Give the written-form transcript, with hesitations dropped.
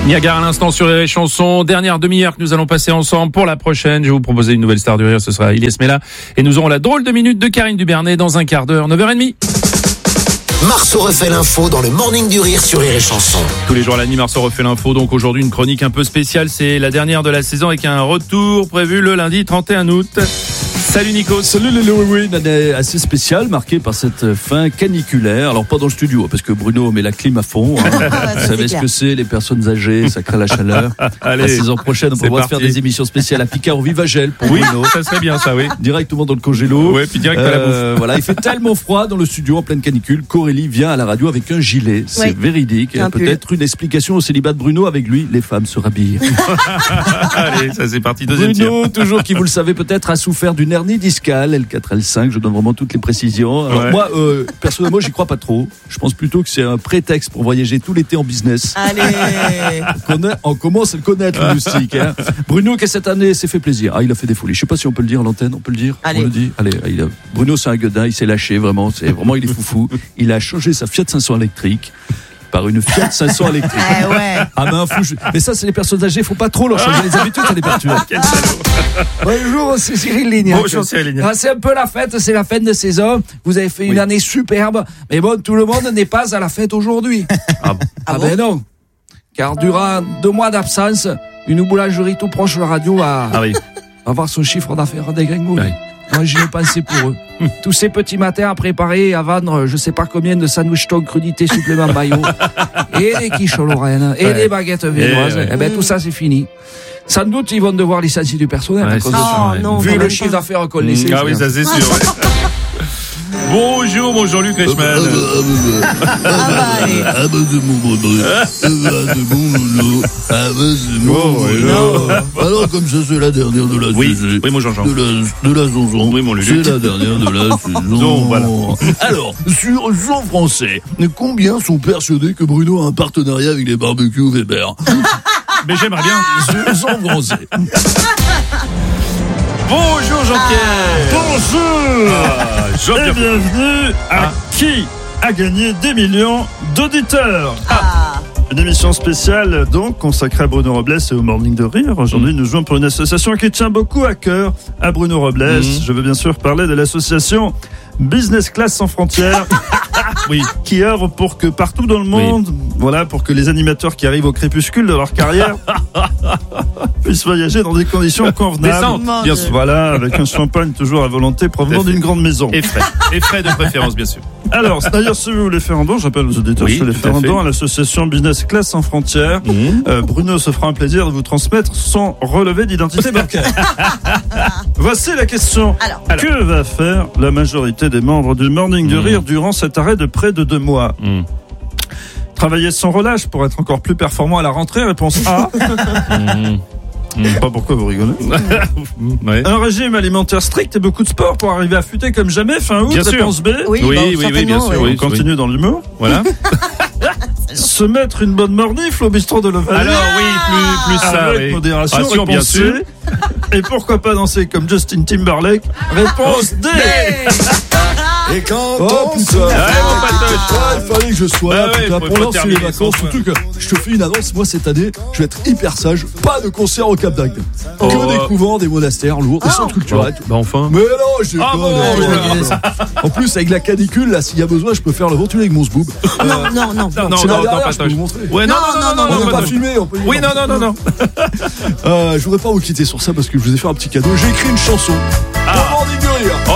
Niagara à l'instant sur les chansons. Dernière demi-heure que nous allons passer ensemble. Pour la prochaine, je vais vous proposer une nouvelle star du rire. Ce sera Ilyes Mela. Et nous aurons la drôle de minute de Karine Dubernet dans un quart d'heure, 9h30. Marceau refait l'info dans le Morning du Rire sur Rire et Chanson. Tous les jours à la nuit, Marceau refait l'info. Donc aujourd'hui, une chronique un peu spéciale. C'est la dernière de la saison avec un retour prévu le lundi 31 août. Salut Nico. Salut les oui, une année assez spéciale marquée par cette fin caniculaire. Alors pas dans le studio parce que Bruno met la clim à fond. Vous savez ce que c'est, les personnes âgées, ça crée la chaleur. Allez, la saison prochaine, on pourra faire des émissions spéciales à Picard au Vivagel pour Bruno. Ça serait bien ça, oui. Directement dans le congélo. Ouais, puis direct à la bouffe. Voilà, il fait tellement froid dans le studio en pleine canicule qu'Aurélie vient à la radio avec un gilet. C'est véridique. Et peut-être une explication au célibat de Bruno. Avec lui, les femmes se rhabillent. Allez, ça c'est parti, deuxième Bruno, toujours qui vous le savez peut-être, a souffert d'une hernie discale, L4, L5, je donne vraiment toutes les précisions. Alors moi, personnellement, j'y crois pas trop. Je pense plutôt que c'est un prétexte pour voyager tout l'été en business. Allez. On commence à le connaître, le moustique. Hein. Bruno, qui cette année s'est fait plaisir. Il a fait des folies. Je sais pas si on peut le dire à l'antenne, on peut le dire. Allez. On le dit. Allez, Bruno, c'est un gueudin, il s'est lâché, vraiment. Il est foufou. Il a changé sa Fiat 500 électrique par une Fiat 500 électrique. Ah ben fou. Mais ça, c'est les personnes âgées, faut pas trop leur changer les habitudes, ça les perturbe. Quel salaud. Bonjour, c'est Cyril Lignac. Bonjour Cyril Lignac. C'est un peu la fête, c'est la fin de saison. Vous avez fait une année superbe, mais bon, tout le monde n'est pas à la fête aujourd'hui. Ah ben non. Car durant 2 mois d'absence, une boulangerie tout proche de la radio va voir son chiffre d'affaires dégringoler. Oui. Moi, j'y ai pensé pour eux. Tous ces petits matins à préparer et à vendre, je sais pas combien de sandwich thon crudité supplément maillot, et des quiches lorraines, et des baguettes viennoises. Et ben, tout ça, c'est fini. Sans doute, ils vont devoir licencier du personnel à cause de ça. non, Vu le chiffre d'affaires qu'on laissait. Ah oui, ça c'est sûr. Bonjour, mon Jean-Luc Reichmann. Alors comme ça c'est la dernière de la saison. Oui, mon Jean-Jean. De la saison. Oui, mon Lulu. C'est la dernière de la saison. Voilà. Alors, sur 100 Français, combien sont persuadés que Bruno a un partenariat avec les barbecues Weber? Mais j'aimerais bien. Sur 100 Français. Bonjour Jean-Pierre. Bonjour Jean-Pierre. et bienvenue à Qui a gagné des millions d'auditeurs. Une émission spéciale donc consacrée à Bruno Robles et au Morning de Rire. Aujourd'hui, nous jouons pour une association qui tient beaucoup à cœur à Bruno Robles. Je veux bien sûr parler de l'association Business Class sans frontières. Qui œuvre pour que partout dans le monde, pour que les animateurs qui arrivent au crépuscule de leur carrière puissent voyager dans des conditions convenables. Décentes, bien sûr. Voilà, avec un champagne toujours à volonté provenant d'une grande maison. Et frais de préférence, bien sûr. Alors, d'ailleurs, si vous voulez faire un don, j'appelle aux auditeurs, si vous voulez faire un don à l'association Business Class sans frontières, Bruno se fera un plaisir de vous transmettre son relevé d'identité bancaire. Voici la question. Alors. Que va faire la majorité des membres du Morning du Rire durant cet arrêt de près de 2 mois? Travailler sans relâche pour être encore plus performant à la rentrée, réponse A. Je sais pas pourquoi vous rigolez. Un régime alimentaire strict et beaucoup de sport pour arriver à affûter comme jamais fin août, réponse B. Oui, bien sûr. On continue dans l'humour. Voilà. Se mettre une bonne mornifle au bistrot de l'Ovalie. Alors plus ça, avec modération, bien réponse C. sûr. Et pourquoi pas danser comme Justin Timberlake, réponse D. Et quand il fallait que je sois là faut pour lancer les terminer vacances. sans Surtout que je te fais une annonce, moi cette année, je vais être hyper sage. Pas de concert au Cap d'Agde. Que des couvents, des monastères lourds, des centres culturels. Bah enfin. Mais non, je déconne. En plus, avec la canicule, là, s'il y a besoin, je peux faire le rotule avec mon zboob. Non. C'est la dernière, je peux vous montrer. Ouais, non. On va pas filmer, on peut y aller. Non. Je voudrais pas vous quitter sur ça parce que je vous ai fait un petit cadeau. J'ai écrit une chanson. Au Morning du Rire.